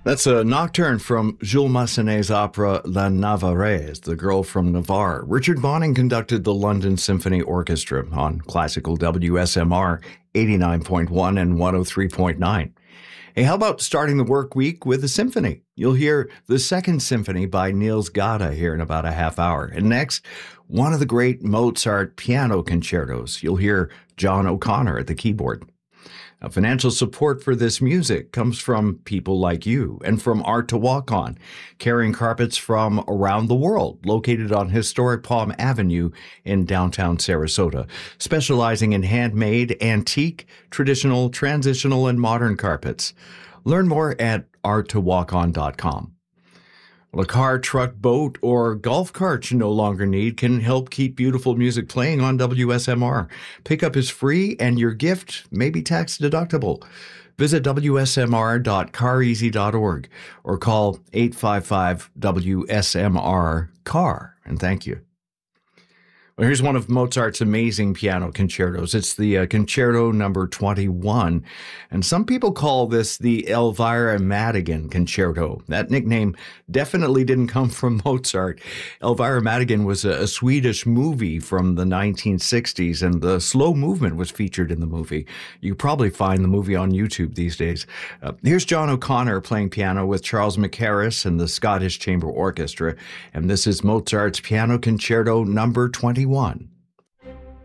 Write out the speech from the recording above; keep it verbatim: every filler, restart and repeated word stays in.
That's a nocturne from Jules Massenet's opera La Navarraise, The Girl from Navarre. Richard Bonning conducted the London Symphony Orchestra on classical W S M R eighty-nine point one and one oh three point nine. Hey, how about starting the work week with a symphony? You'll hear the Second Symphony by Niels Gade here in about a half hour. And next, one of the great Mozart piano concertos. You'll hear John O'Connor at the keyboard. Now, financial support for this music comes from people like you and from Art to Walk On, carrying carpets from around the world, located on historic Palm Avenue in downtown Sarasota, specializing in handmade, antique, traditional, transitional, and modern carpets. Learn more at art to walk on dot com. Well, a car, truck, boat, or golf cart you no longer need can help keep beautiful music playing on W S M R. Pickup is free and your gift may be tax deductible. Visit W S M R dot car easy dot org or call eight five five W S M R C A R. And thank you. Well, here's one of Mozart's amazing piano concertos. It's the uh, Concerto number twenty-one, and some people call this the Elvira Madigan Concerto. That nickname definitely didn't come from Mozart. Elvira Madigan was a, a Swedish movie from the nineteen sixties, and the slow movement was featured in the movie. You probably find the movie on YouTube these days. Uh, here's John O'Connor playing piano with Charles McHarris and the Scottish Chamber Orchestra, and this is Mozart's Piano Concerto number twenty-one.